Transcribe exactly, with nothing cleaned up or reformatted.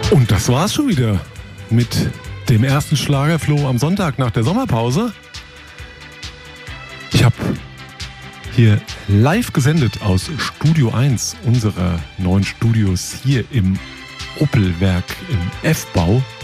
Und das war's schon wieder mit dem ersten Schlagerfloh am Sonntag nach der Sommerpause. Ich habe hier live gesendet aus Studio eins unserer neuen Studios hier im Opelwerk im F-Bau.